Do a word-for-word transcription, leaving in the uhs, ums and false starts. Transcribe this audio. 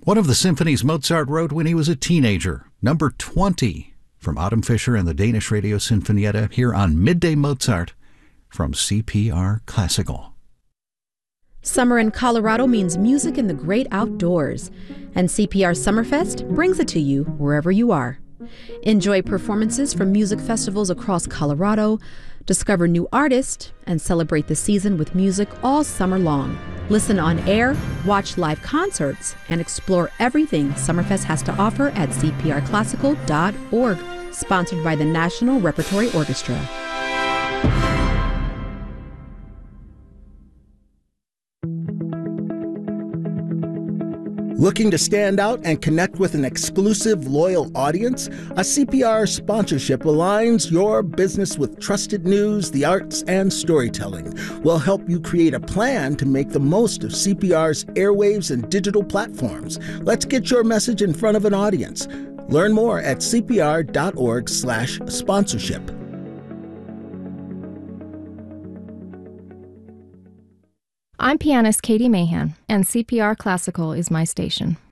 One of the symphonies Mozart wrote when he was a teenager, number twenty, from Autumn Fisher and the Danish Radio Sinfonietta here on Midday Mozart from C P R Classical. Summer in Colorado means music in the great outdoors, and C P R Summerfest brings it to you wherever you are. Enjoy performances from music festivals across Colorado, discover new artists, and celebrate the season with music all summer long. Listen on air, watch live concerts, and explore everything Summerfest has to offer at c p r classical dot org. Sponsored by the National Repertory Orchestra. Looking to stand out and connect with an exclusive, loyal audience? A C P R sponsorship aligns your business with trusted news, the arts, and storytelling. We'll help you create a plan to make the most of C P R's airwaves and digital platforms. Let's get your message in front of an audience. Learn more at c p r dot org slash sponsorship. I'm pianist Katie Mahan, and C P R Classical is my station.